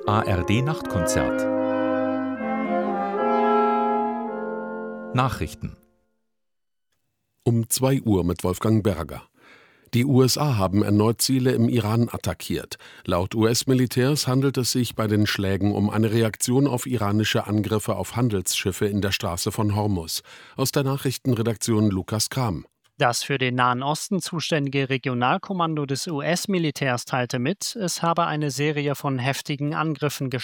ARD Nachtkonzert. Nachrichten. Um 2 Uhr mit Wolfgang Berger. Die USA haben erneut Ziele im Iran attackiert. Laut US-Militärs handelt es sich bei den Schlägen um eine Reaktion auf iranische Angriffe auf Handelsschiffe in der Straße von Hormuz. Aus der Nachrichtenredaktion Lukas Kram. Das für den Nahen Osten zuständige Regionalkommando des US-Militärs teilte mit, es habe eine Serie von heftigen Angriffen gestartet.